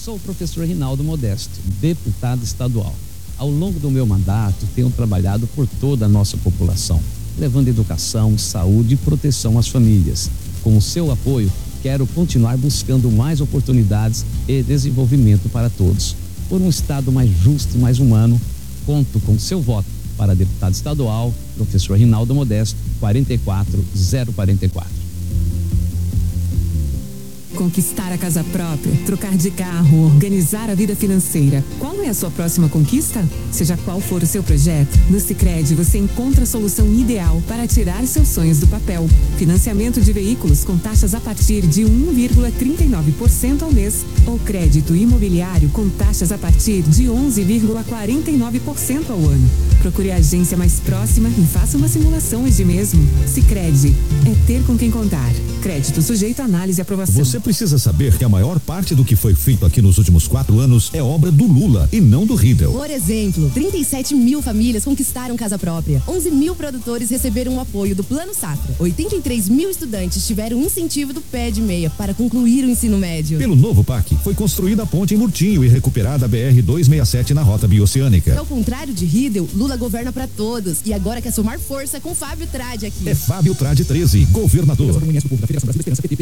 Sou o professor Rinaldo Modesto, deputado estadual. Ao longo do meu mandato, tenho trabalhado por toda a nossa população, levando educação, saúde e proteção às famílias. Com o seu apoio, quero continuar buscando mais oportunidades e desenvolvimento para todos. Por um Estado mais justo e mais humano, conto com seu voto para deputado estadual, professor Rinaldo Modesto, 44044. Conquistar a casa própria, trocar de carro, organizar a vida financeira. Qual é a sua próxima conquista? Seja qual for o seu projeto, no Sicredi você encontra a solução ideal para tirar seus sonhos do papel. Financiamento de veículos com taxas a partir de 1,39% ao mês ou crédito imobiliário com taxas a partir de 11,49% ao ano. Procure a agência mais próxima e faça uma simulação hoje mesmo. Sicredi, é ter com quem contar. Crédito sujeito a análise e aprovação. Você precisa saber que a maior parte do que foi feito aqui nos últimos 4 anos é obra do Lula e não do Riedel. Por exemplo, 37 mil famílias conquistaram casa própria, 11 mil produtores receberam o apoio do Plano Safra, 83 mil estudantes tiveram incentivo do PED Meia para concluir o ensino médio. Pelo novo PAC, foi construída a ponte em Murtinho e recuperada a BR-267 na rota bioceânica. Ao contrário de Riedel, Lula governa para todos e agora quer somar força com Fábio Tradi aqui. É Fábio Tradi 13, governador.